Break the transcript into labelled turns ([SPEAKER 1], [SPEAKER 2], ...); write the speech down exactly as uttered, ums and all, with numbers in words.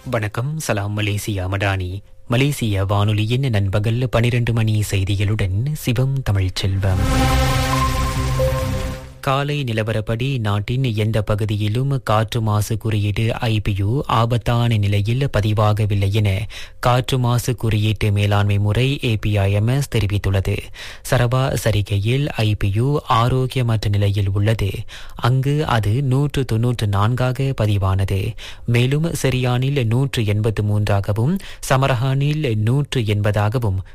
[SPEAKER 1] வணக்கம். சலாம் மலேசியா மடானி. மலேசிய வானொலியின் நண்பகல் பனிரெண்டு மணி செய்திகளுடன் சிவம் தமிழ்ச்செல்வம். காலை நிலவரப்படி நாட்டின் எந்த பகுதியிலும் காற்று மாசு குறியீடு ஐபியு ஆபத்தான நிலையில் பதிவாகவில்லை என காற்று மாசு குறியீட்டு மேலாண்மை முறை ஏபிஐஎம்எஸ் தெரிவித்துள்ளது. சரவா சரிகையில் ஐபியு ஆரோக்கியமற்ற நிலையில் உள்ளது. அங்கு அது நூற்று தொன்னூற்று நான்காக பதிவானது. மேலும் செரியானில் நூற்று எண்பத்து மூன்றாகவும் சமரஹானில் நூற்று எண்பதாகவும்